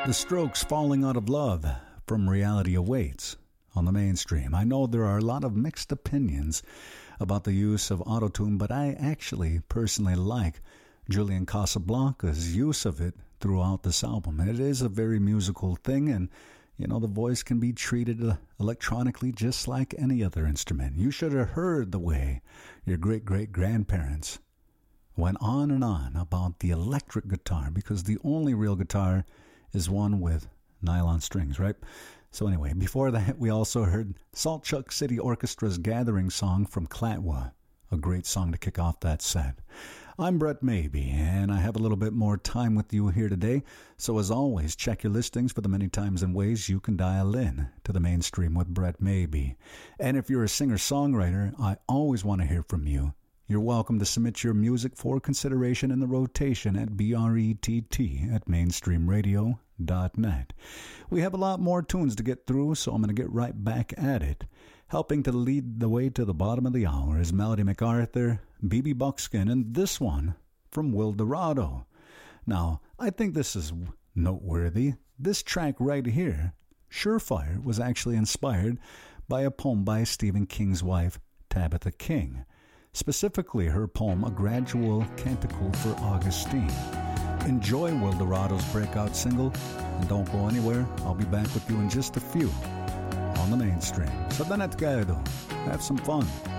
The Strokes, Falling Out of Love, from Reality Awaits on the Mainstream. I know there are a lot of mixed opinions about the use of autotune, but I actually personally like Julian Casablancas' use of it throughout this album. It is a very musical thing, and you know, the voice can be treated electronically just like any other instrument. You should have heard the way your great-great-grandparents went on and on about the electric guitar, because the only real guitar is one with nylon strings, right? So anyway, before that, we also heard Saltchuck City Orchestra's Gathering Song from Clatwa, a great song to kick off that set. I'm Brett Maybe, and I have a little bit more time with you here today. So as always, check your listings for the many times and ways you can dial in to the Mainstream with Brett Maybe. And if you're a singer-songwriter, I always want to hear from you. You're welcome to submit your music for consideration in the rotation at brett@mainstreamradio.net. We have a lot more tunes to get through, so I'm going to get right back at it. Helping to lead the way to the bottom of the hour is Melody MacArthur, BB Buckskin, and this one from Will Dorado. Now, I think this is noteworthy. This track right here, Surefire, was actually inspired by a poem by Stephen King's wife, Tabitha King. Specifically, her poem, A Gradual Canticle for Augustine. Enjoy Will Dorado's breakout single, and don't go anywhere. I'll be back with you in just a few on the Mainstream. Sa danet kayo do. Have some fun.